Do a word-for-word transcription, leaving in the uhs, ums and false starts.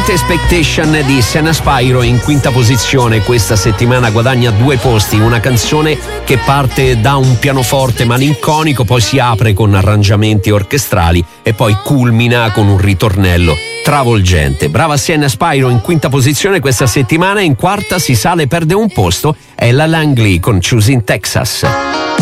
Great Expectation di Sienna Spyro in quinta posizione questa settimana, guadagna due posti, una canzone che parte da un pianoforte malinconico, poi si apre con arrangiamenti orchestrali e poi culmina con un ritornello travolgente. Brava Sienna Spyro in quinta posizione questa settimana. In quarta si sale, perde un posto, è la Langley con Choosing Texas.